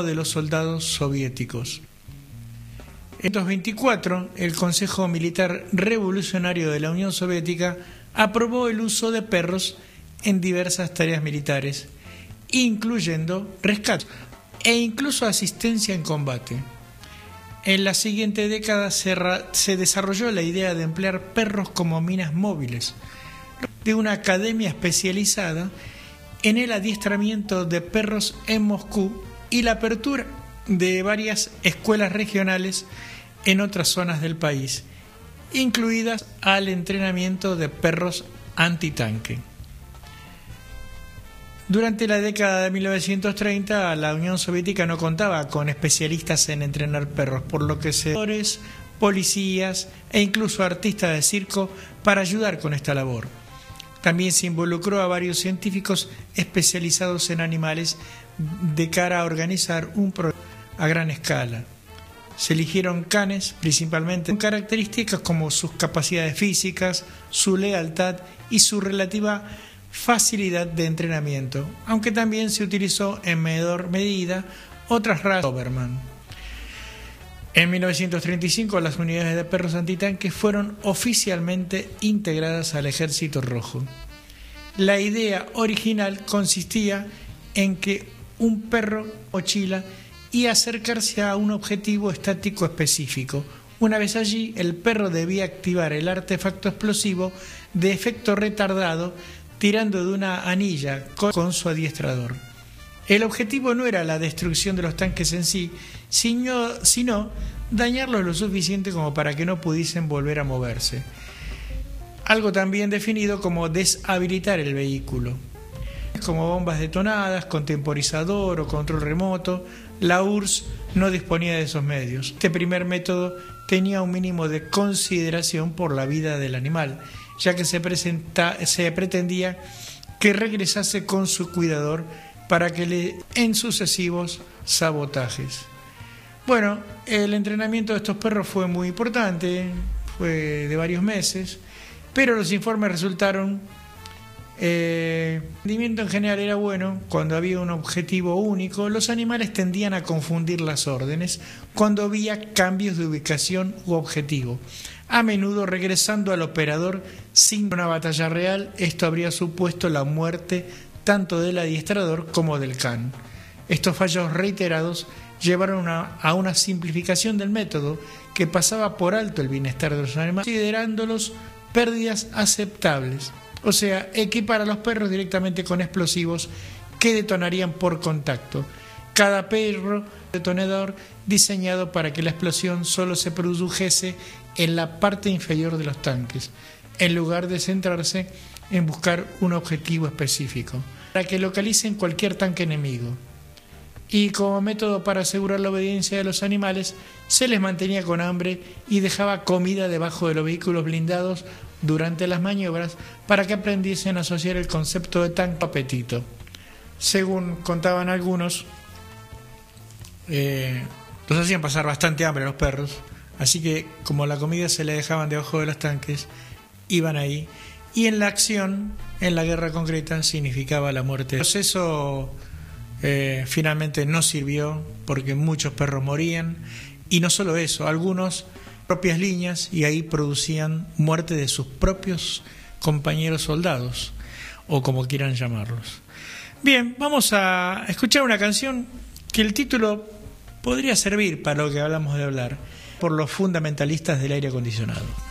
de los soldados soviéticos. En 1924, el Consejo Militar Revolucionario de la Unión Soviética aprobó el uso de perros en diversas tareas militares, incluyendo rescate e incluso asistencia en combate. En la siguiente década se desarrolló la idea de emplear perros como minas móviles, de una academia especializada en el adiestramiento de perros en Moscú y la apertura de varias escuelas regionales en otras zonas del país, incluidas al entrenamiento de perros antitanque. Durante la década de 1930, la Unión Soviética no contaba con especialistas en entrenar perros, por lo que policías e incluso artistas de circo para ayudar con esta labor. También se involucró a varios científicos especializados en animales de cara a organizar un programa a gran escala. Se eligieron canes principalmente con características como sus capacidades físicas, su lealtad y su relativa facilidad de entrenamiento, aunque también se utilizó en menor medida otras razas Doberman. En 1935 las unidades de perros antitanques fueron oficialmente integradas al Ejército Rojo. La idea original consistía en que un perro mochila y acercarse a un objetivo estático específico. Una vez allí, el perro debía activar el artefacto explosivo de efecto retardado tirando de una anilla con su adiestrador. El objetivo no era la destrucción de los tanques en sí, sino dañarlos lo suficiente como para que no pudiesen volver a moverse. Algo también definido como deshabilitar el vehículo. Como bombas detonadas, con temporizador o control remoto, la URSS no disponía de esos medios. Este primer método tenía un mínimo de consideración por la vida del animal, ya que se pretendía que regresase con su cuidador para que en sucesivos sabotajes. Bueno, el entrenamiento de estos perros fue muy importante, fue de varios meses, pero los informes resultaron el rendimiento en general era bueno cuando había un objetivo único. Los animales tendían a confundir las órdenes cuando había cambios de ubicación u objetivo, a menudo regresando al operador sin una batalla real. Esto habría supuesto la muerte tanto del adiestrador como del can. Estos fallos reiterados llevaron a una simplificación del método que pasaba por alto el bienestar de los animales, considerándolos pérdidas aceptables. O sea, equipar a los perros directamente con explosivos que detonarían por contacto. Cada perro detonador diseñado para que la explosión solo se produjese en la parte inferior de los tanques, en lugar de centrarse en buscar un objetivo específico, para que localicen cualquier tanque enemigo. Y como método para asegurar la obediencia de los animales, se les mantenía con hambre y dejaba comida debajo de los vehículos blindados durante las maniobras para que aprendiesen a asociar el concepto de tanque apetito. Según contaban algunos, los hacían pasar bastante hambre a los perros, así que como la comida se le dejaban debajo de los tanques, iban ahí, y en la acción, en la guerra concreta, significaba la muerte. El proceso finalmente no sirvió porque muchos perros morían, y no solo eso, algunos propias líneas, y ahí producían muerte de sus propios compañeros soldados, o como quieran llamarlos. Bien, vamos a escuchar una canción que el título podría servir para lo que hablamos de hablar, por los fundamentalistas del aire acondicionado.